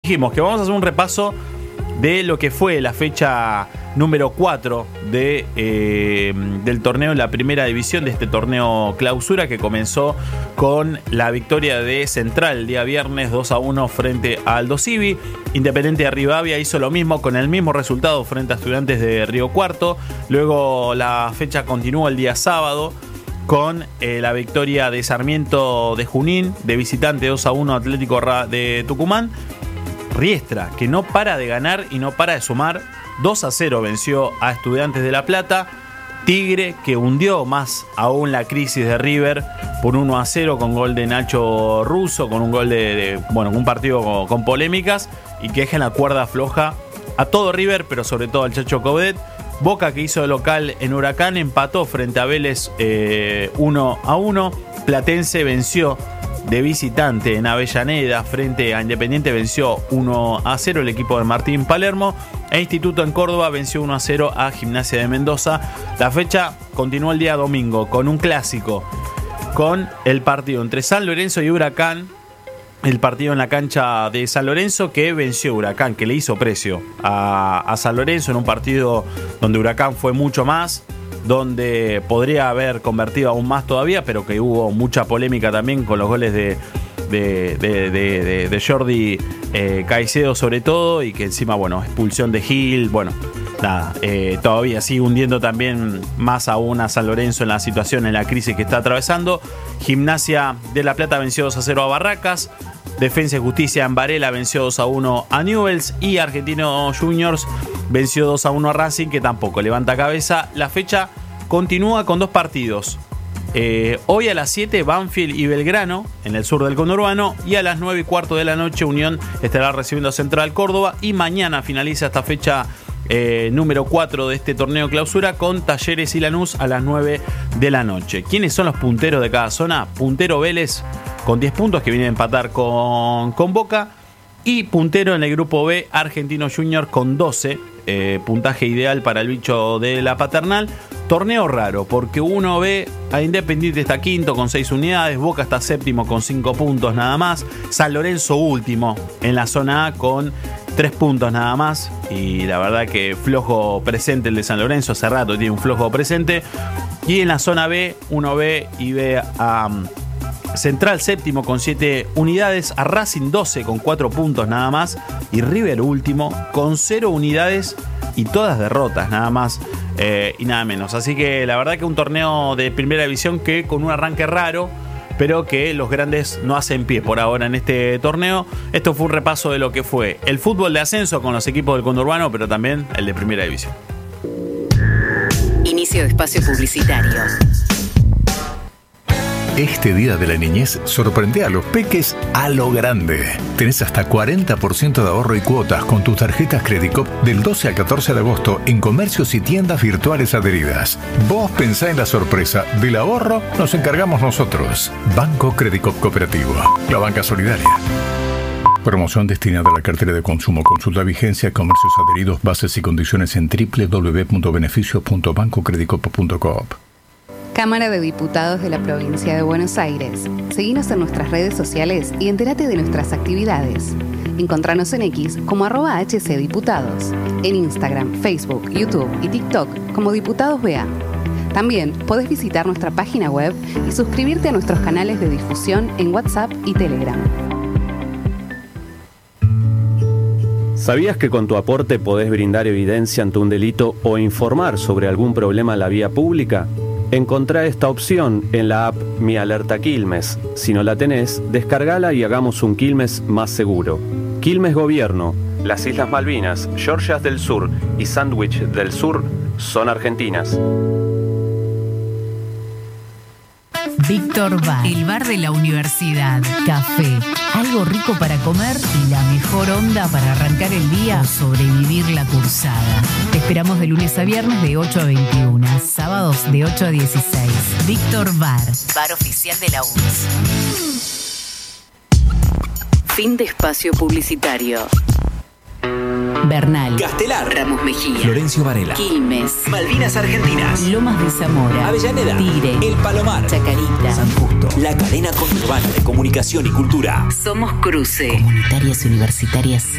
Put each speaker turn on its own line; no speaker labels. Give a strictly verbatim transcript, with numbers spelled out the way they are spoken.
dijimos que vamos a hacer un repaso de lo que fue la fecha número cuatro de, eh, del torneo en la primera división, de este torneo clausura, que comenzó con la victoria de Central el día viernes dos a uno frente a Aldo Civi. Independiente de Rivadavia hizo lo mismo con el mismo resultado frente a Estudiantes de Río Cuarto. Luego la fecha continuó el día sábado con eh, la victoria de Sarmiento de Junín, de visitante dos a uno Atlético de Tucumán. Riestra, que no para de ganar y no para de sumar, dos a cero venció a Estudiantes de La Plata. Tigre, que hundió más aún la crisis de River por uno a cero con gol de Nacho Russo, con un gol de, de bueno, un partido con, con polémicas, y que deja en la cuerda floja a todo River, pero sobre todo al Chacho Coudet. Boca, que hizo de local en Huracán, empató frente a Vélez eh, uno a uno. Platense venció de visitante en Avellaneda frente a Independiente, venció uno a cero el equipo de Martín Palermo. E Instituto en Córdoba venció uno a cero a Gimnasia de Mendoza. La fecha continuó el día domingo con un clásico, con el partido entre San Lorenzo y Huracán. El partido en la cancha de San Lorenzo, que venció Huracán, que le hizo precio a, a San Lorenzo en un partido donde Huracán fue mucho más, donde podría haber convertido aún más todavía, pero que hubo mucha polémica también con los goles de, de, de, de, de, de Jordi eh, Caicedo sobre todo, y que encima, bueno, expulsión de Gil, bueno, nada, eh, todavía sigue hundiendo también más aún a San Lorenzo en la situación, en la crisis que está atravesando. Gimnasia de La Plata venció dos a cero a Barracas. Defensa y Justicia en Varela venció dos a uno a Newell's, y Argentino Juniors venció dos a uno a Racing, que tampoco levanta cabeza. La fecha continúa con dos partidos. Eh, hoy a las siete, Banfield y Belgrano en el sur del conurbano, y a las nueve y cuarto de la noche Unión estará recibiendo a Central Córdoba, y mañana finaliza esta fecha eh, número cuatro de este torneo clausura con Talleres y Lanús a las nueve de la noche. ¿Quiénes son los punteros de cada zona? Puntero Vélez con diez puntos, que viene a empatar con, con Boca, y puntero en el grupo B Argentino Junior con doce, eh, puntaje ideal para el bicho de la Paternal. Torneo raro, porque uno ve a Independiente está quinto con seis unidades, Boca está séptimo con cinco puntos nada más, San Lorenzo último en la zona A con tres puntos nada más, y la verdad que flojo presente el de San Lorenzo, hace rato tiene un flojo presente. Y en la zona B uno ve y ve a um, Central séptimo con siete unidades, a Racing doce con cuatro puntos nada más, y River último con cero unidades y todas derrotas nada más eh, y nada menos. Así que la verdad que un torneo de primera división que con un arranque raro, pero que los grandes no hacen pie por ahora en este torneo. Esto fue un repaso de lo que fue el fútbol de ascenso con los equipos del conurbano, pero también el de primera división.
Inicio de espacio publicitario.
Este día de la niñez sorprende a los peques a lo grande. Tenés hasta cuarenta por ciento de ahorro y cuotas con tus tarjetas Credicop del doce al catorce de agosto en comercios y tiendas virtuales adheridas. Vos pensá en la sorpresa. Del ahorro nos encargamos nosotros. Banco Credicop Cooperativo. La banca solidaria. Promoción destinada a la cartera de consumo. Consulta vigencia, comercios adheridos, bases y condiciones en doble u doble u doble u punto beneficios punto banco credicop punto coop.
Cámara de Diputados de la Provincia de Buenos Aires. Seguinos en nuestras redes sociales y entérate de nuestras actividades. Encontranos en X como arroba hcdiputados, en Instagram, Facebook, YouTube y TikTok como Diputados B A. También podés visitar nuestra página web y suscribirte a nuestros canales de difusión en WhatsApp y Telegram.
¿Sabías que con tu aporte podés brindar evidencia ante un delito o informar sobre algún problema en la vía pública? Encontrá esta opción en la app Mi Alerta Quilmes. Si no la tenés, descargala y hagamos un Quilmes más seguro. Quilmes Gobierno. Las Islas Malvinas, Georgias del Sur y Sandwich del Sur son argentinas.
Víctor Bar, el bar de la universidad. Café, algo rico para comer y la mejor onda para arrancar el día o sobrevivir la cursada. Te esperamos de lunes a viernes de ocho a veintiuno, sábados de ocho a dieciséis. Víctor Bar, bar oficial de la U N S. Fin de espacio publicitario. Bernal,
Castelar,
Ramos Mejía,
Florencio Varela,
Quilmes,
Malvinas Argentinas,
Lomas de Zamora,
Avellaneda,
Tigre,
El Palomar,
Chacarita,
San Justo. La cadena conurbana de comunicación y cultura.
Somos Cruce. Comunitarias Universitarias